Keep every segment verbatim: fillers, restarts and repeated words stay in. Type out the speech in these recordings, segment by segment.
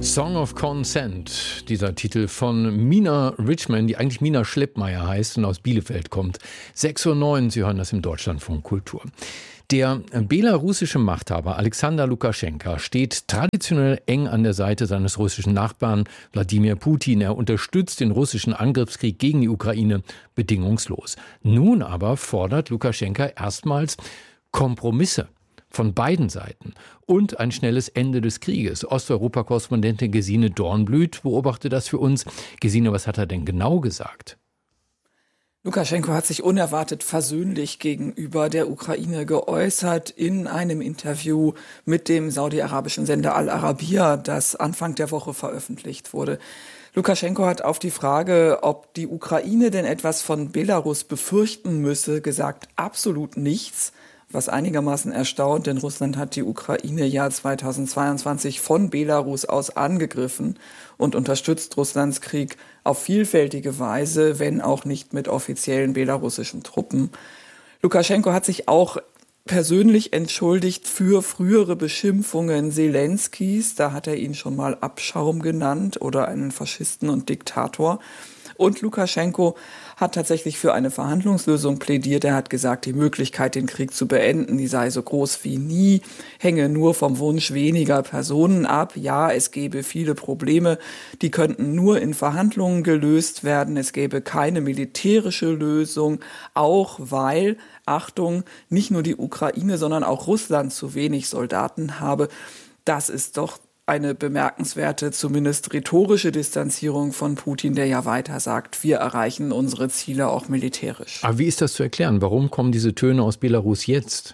Song of Consent, dieser Titel von Mina Richman, die eigentlich Mina Schleppmeier heißt und aus Bielefeld kommt. sechs Uhr neun, Sie hören das im Deutschlandfunk Kultur. Der belarussische Machthaber Alexander Lukaschenka steht traditionell eng an der Seite seines russischen Nachbarn Wladimir Putin. Er unterstützt den russischen Angriffskrieg gegen die Ukraine bedingungslos. Nun aber fordert Lukaschenka erstmals Kompromisse von beiden Seiten und ein schnelles Ende des Krieges. Osteuropa-Korrespondentin Gesine Dornblüt beobachtet das für uns. Gesine, was hat er denn genau gesagt? Lukaschenko hat sich unerwartet versöhnlich gegenüber der Ukraine geäußert in einem Interview mit dem saudi-arabischen Sender Al Arabiya, das Anfang der Woche veröffentlicht wurde. Lukaschenko hat auf die Frage, ob die Ukraine denn etwas von Belarus befürchten müsse, gesagt, absolut nichts. Was einigermaßen erstaunt, denn Russland hat die Ukraine ja zweitausendzweiundzwanzig von Belarus aus angegriffen und unterstützt Russlands Krieg auf vielfältige Weise, wenn auch nicht mit offiziellen belarussischen Truppen. Lukaschenko hat sich auch persönlich entschuldigt für frühere Beschimpfungen Selenskis. Da hat er ihn schon mal Abschaum genannt oder einen Faschisten und Diktator. Und Lukaschenko hat tatsächlich für eine Verhandlungslösung plädiert. Er hat gesagt, die Möglichkeit, den Krieg zu beenden, die sei so groß wie nie, hänge nur vom Wunsch weniger Personen ab. Ja, es gäbe viele Probleme, die könnten nur in Verhandlungen gelöst werden. Es gäbe keine militärische Lösung, auch weil, Achtung, nicht nur die Ukraine, sondern auch Russland zu wenig Soldaten habe. Das ist doch eine bemerkenswerte, zumindest rhetorische Distanzierung von Putin, der ja weiter sagt, wir erreichen unsere Ziele auch militärisch. Aber wie ist das zu erklären? Warum kommen diese Töne aus Belarus jetzt?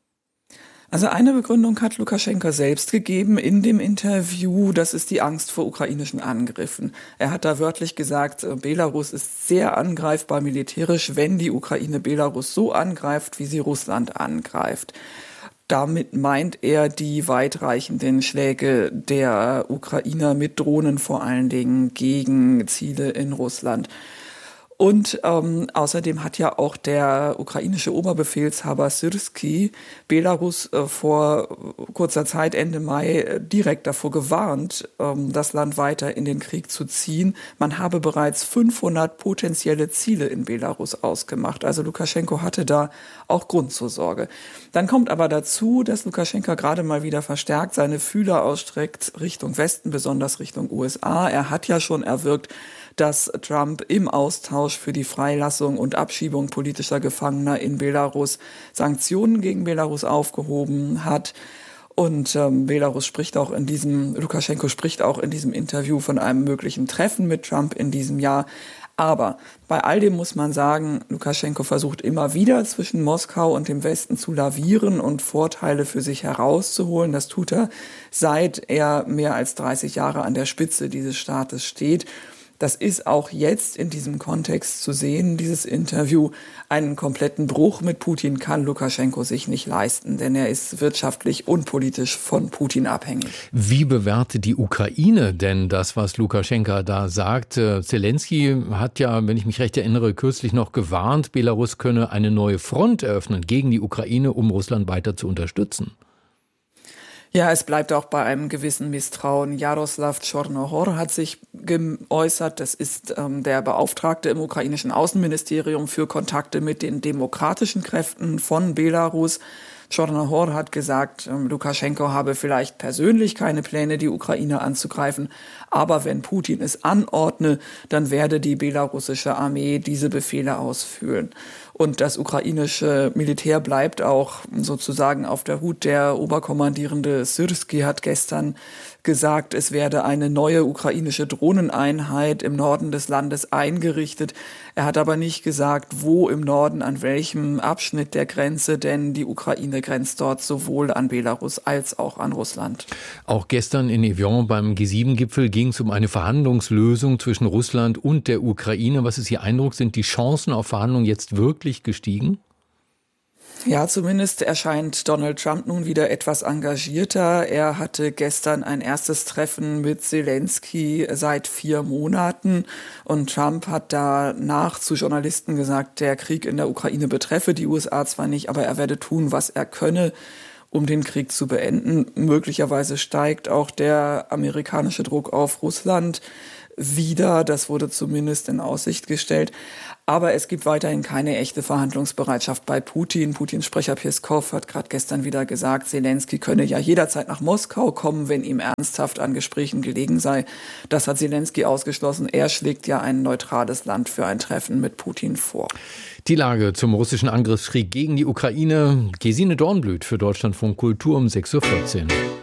Also eine Begründung hat Lukaschenka selbst gegeben in dem Interview, das ist die Angst vor ukrainischen Angriffen. Er hat da wörtlich gesagt, Belarus ist sehr angreifbar militärisch, wenn die Ukraine Belarus so angreift, wie sie Russland angreift. Damit meint er die weitreichenden Schläge der Ukrainer mit Drohnen vor allen Dingen gegen Ziele in Russland. Und ähm, außerdem hat ja auch der ukrainische Oberbefehlshaber Syrskyi Belarus äh, vor kurzer Zeit, Ende Mai, äh, direkt davor gewarnt, ähm, das Land weiter in den Krieg zu ziehen. Man habe bereits fünfhundert potenzielle Ziele in Belarus ausgemacht. Also Lukaschenko hatte da auch Grund zur Sorge. Dann kommt aber dazu, dass Lukaschenka gerade mal wieder verstärkt seine Fühler ausstreckt Richtung Westen, besonders Richtung U S A. Er hat ja schon erwirkt, dass Trump im Austausch für die Freilassung und Abschiebung politischer Gefangener in Belarus Sanktionen gegen Belarus aufgehoben hat. Und ähm, Belarus spricht auch in diesem, Lukaschenko spricht auch in diesem Interview von einem möglichen Treffen mit Trump in diesem Jahr. Aber bei all dem muss man sagen, Lukaschenko versucht immer wieder zwischen Moskau und dem Westen zu lavieren und Vorteile für sich herauszuholen. Das tut er, seit er mehr als dreißig Jahre an der Spitze dieses Staates steht. Das ist auch jetzt in diesem Kontext zu sehen, dieses Interview. Einen kompletten Bruch mit Putin kann Lukaschenko sich nicht leisten, denn er ist wirtschaftlich und politisch von Putin abhängig. Wie bewertet die Ukraine denn das, was Lukaschenka da sagt? Zelensky hat ja, wenn ich mich recht erinnere, kürzlich noch gewarnt, Belarus könne eine neue Front eröffnen gegen die Ukraine, um Russland weiter zu unterstützen. Ja, es bleibt auch bei einem gewissen Misstrauen. Jaroslav Tschornohor hat sich geäußert. Das ist ähm, der Beauftragte im ukrainischen Außenministerium für Kontakte mit den demokratischen Kräften von Belarus. Tschornohor hat gesagt, ähm, Lukaschenko habe vielleicht persönlich keine Pläne, die Ukraine anzugreifen. Aber wenn Putin es anordne, dann werde die belarussische Armee diese Befehle ausführen. Und das ukrainische Militär bleibt auch sozusagen auf der Hut. Der Oberkommandierende Syrskyi hat gestern gesagt, es werde eine neue ukrainische Drohneneinheit im Norden des Landes eingerichtet. Er hat aber nicht gesagt, wo im Norden, an welchem Abschnitt der Grenze, denn die Ukraine grenzt dort sowohl an Belarus als auch an Russland. Auch gestern in Evian beim G sieben Gipfel ging es um eine Verhandlungslösung zwischen Russland und der Ukraine. Was ist Ihr Eindruck? Sind die Chancen auf Verhandlungen jetzt wirklich gestiegen? Ja, zumindest erscheint Donald Trump nun wieder etwas engagierter. Er hatte gestern ein erstes Treffen mit Zelensky seit vier Monaten. Und Trump hat danach zu Journalisten gesagt, der Krieg in der Ukraine betreffe die U S A zwar nicht, aber er werde tun, was er könne, um den Krieg zu beenden. Möglicherweise steigt auch der amerikanische Druck auf Russland wieder. Das wurde zumindest in Aussicht gestellt. Aber es gibt weiterhin keine echte Verhandlungsbereitschaft bei Putin. Putins Sprecher Peskov hat gerade gestern wieder gesagt, Selenskyj könne ja jederzeit nach Moskau kommen, wenn ihm ernsthaft an Gesprächen gelegen sei. Das hat Selenskyj ausgeschlossen. Er schlägt ja ein neutrales Land für ein Treffen mit Putin vor. Die Lage zum russischen Angriffskrieg gegen die Ukraine. Gesine Dornblüt für Deutschlandfunk Kultur um sechs Uhr vierzehn.